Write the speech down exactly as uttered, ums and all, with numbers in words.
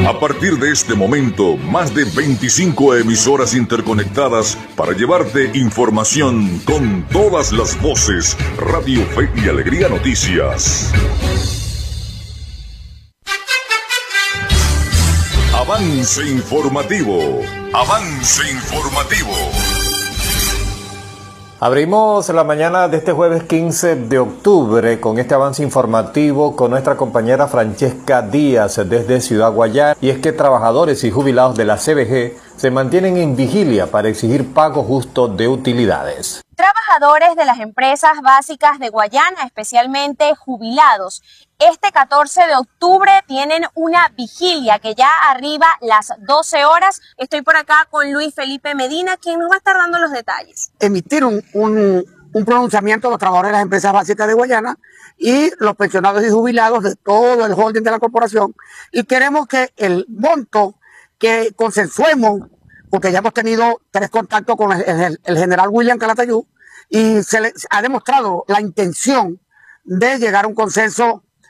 A partir de este momento, más de veinticinco emisoras interconectadas para llevarte información con todas las voces. Radio Fe y Alegría Noticias. Avance informativo. Avance informativo. Abrimos la mañana de este jueves quince de octubre con este avance informativo con nuestra compañera Francesca Díaz desde Ciudad Guayana. Y es que trabajadores y jubilados de la C V G se mantienen en vigilia para exigir pago justo de utilidades. Trabajadores de las empresas básicas de Guayana, especialmente jubilados, este catorce de octubre tienen una vigilia que ya arriba las doce horas. Estoy por acá con Luis Felipe Medina, quien nos va a estar dando los detalles. Emitieron un, un pronunciamiento a los trabajadores de las empresas básicas de Guayana y los pensionados y jubilados de todo el holding de la corporación, y queremos que el monto que consensuemos, porque ya hemos tenido tres contactos con el, el, el general William Calatayud y se le ha demostrado la intención de llegar a un consenso